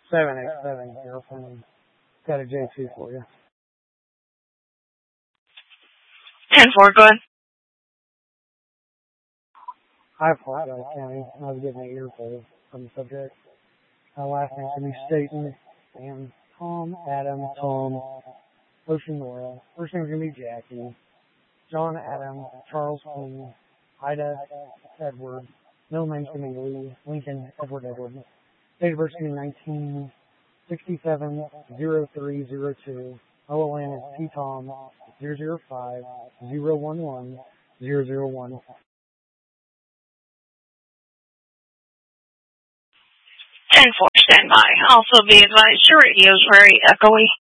787 here from got a JC for you. 10-4, go ahead. Hi, Flatiron County. I was getting an earful from the subject. Last name should be Staten, and Tom, Adam, Tom, Ocean Nora. First name's going to be Jackie. John, Adam, Charles, Queen, Ida, Edward. Middle name's going to be Lee, Lincoln, Edward. Date of birth is 1967, 0302. OLN is T-Tom, 005, 011, 001. 10-4, stand by. Also be advised, your radio is very echoey.